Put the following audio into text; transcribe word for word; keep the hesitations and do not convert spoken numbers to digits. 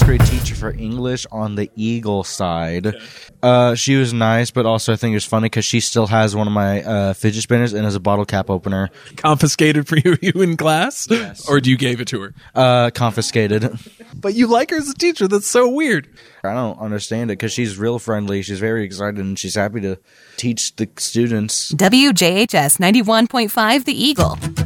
grade teacher for English on the Eagle side. Okay. Uh, she was nice, but also I think it was funny because she still has one of my uh, fidget spinners and has a bottle cap opener. Confiscated for you, you in class? Yes. Or do you gave it to her? Uh, confiscated. But you like her as a teacher. That's so weird. I don't understand it because she's real friendly. She's very excited and she's happy to teach the students. W J H S ninety-one point five The Eagle.